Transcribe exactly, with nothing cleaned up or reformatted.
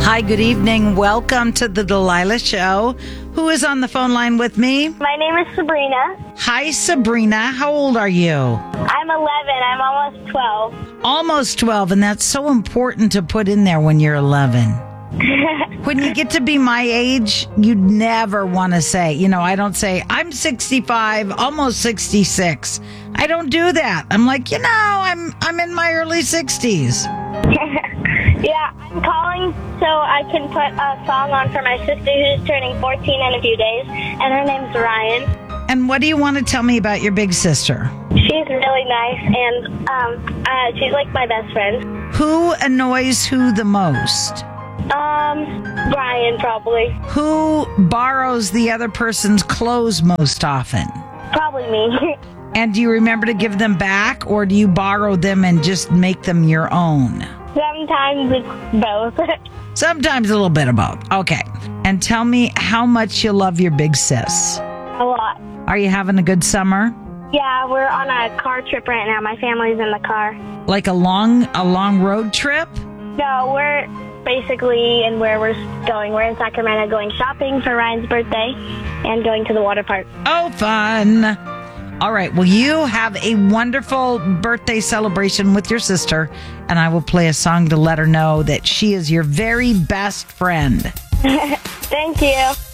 Hi, good evening. Welcome to the Delilah Show. Who is on the phone line with me? My name is Sabrina. Hi, Sabrina. How old are you? I'm eleven. I'm almost twelve. Almost twelve, and that's so important to put in there when you're eleven. When you get to be my age, you'd never want to say, you know, I don't say, I'm sixty-five, almost sixty-six. I don't do that. I'm like, you know, I'm I'm in my early sixties. Yeah, I'm calling so I can put a song on for my sister who's turning fourteen in a few days, and her name's Ryan. And what do you want to tell me about your big sister? She's really nice, and um, uh, she's like my best friend. Who annoys who the most? Um, Brian, probably. Who borrows the other person's clothes most often? Probably me. And do you remember to give them back, or do you borrow them and just make them your own? Sometimes it's both. Sometimes a little bit of both. Okay. And tell me how much you love your big sis. A lot. Are you having a good summer? Yeah, we're on a car trip right now. My family's in the car. Like a long, a long road trip? No, we're basically in where we're going. We're in Sacramento going shopping for Ryan's birthday and going to the water park. Oh, fun. All right. Well, you have a wonderful birthday celebration with your sister, and I will play a song to let her know that she is your very best friend. Thank you.